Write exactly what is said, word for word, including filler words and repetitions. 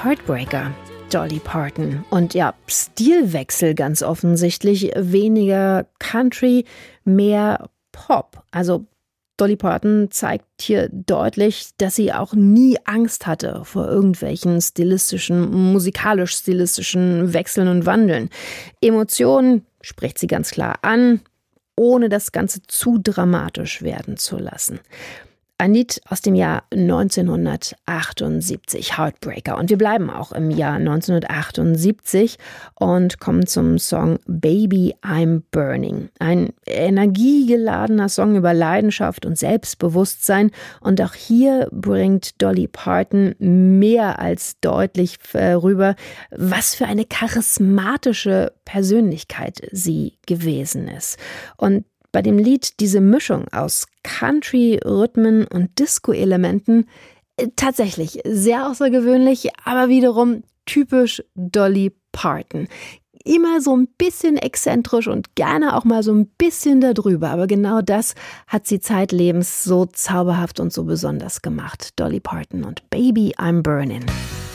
Heartbreaker, Dolly Parton. Und ja, Stilwechsel ganz offensichtlich. Weniger Country, mehr Pop. Also Dolly Parton zeigt hier deutlich, dass sie auch nie Angst hatte vor irgendwelchen stilistischen, musikalisch-stilistischen Wechseln und Wandeln. Emotionen spricht sie ganz klar an, ohne das Ganze zu dramatisch werden zu lassen. Ein Lied aus dem Jahr neunzehnhundertachtundsiebzig, Heartbreaker. Und wir bleiben auch im Jahr neunzehnhundertachtundsiebzig und kommen zum Song Baby I'm Burning. Ein energiegeladener Song über Leidenschaft und Selbstbewusstsein. Und auch hier bringt Dolly Parton mehr als deutlich rüber, was für eine charismatische Persönlichkeit sie gewesen ist. Und bei dem Lied diese Mischung aus Country, Rhythmen und Disco-Elementen tatsächlich sehr außergewöhnlich, aber wiederum typisch Dolly Parton. Immer so ein bisschen exzentrisch und gerne auch mal so ein bisschen darüber, aber genau das hat sie zeitlebens so zauberhaft und so besonders gemacht. Dolly Parton und Baby I'm Burning.